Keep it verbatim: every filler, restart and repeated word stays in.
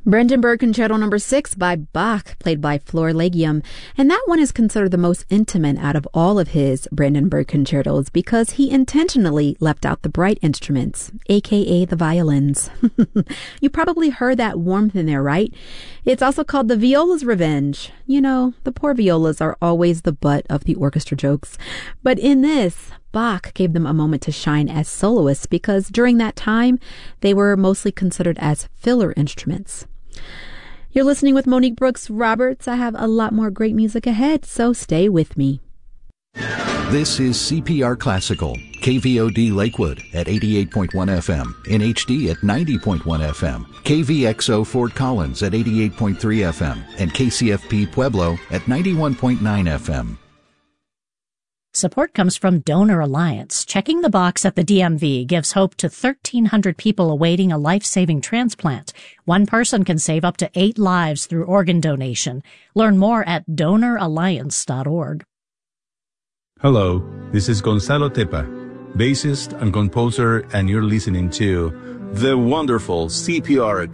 Brandenburg Concerto Number six by Bach, played by Floor Legium. And that one is considered the most intimate out of all of his Brandenburg concertos because he intentionally left out the bright instruments, aka the violins. You probably heard that warmth in there, right? It's also called the Viola's Revenge. You know, the poor violas are always the butt of the orchestra jokes. But in this, Bach gave them a moment to shine as soloists because during that time, they were mostly considered as filler instruments. You're listening with Monique Brooks Roberts. I have a lot more great music ahead, so stay with me. This is C P R Classical, K V O D Lakewood at eighty-eight point one F M, N H D at ninety point one F M, K V X O Fort Collins at eighty-eight point three F M, and K C F P Pueblo at ninety-one point nine F M. Support comes from Donor Alliance. Checking the box at the D M V gives hope to thirteen hundred people awaiting a life-saving transplant. One person can save up to eight lives through organ donation. Learn more at donor alliance dot org. Hello, this is Gonzalo Tepa, bassist and composer, and you're listening to the wonderful C P R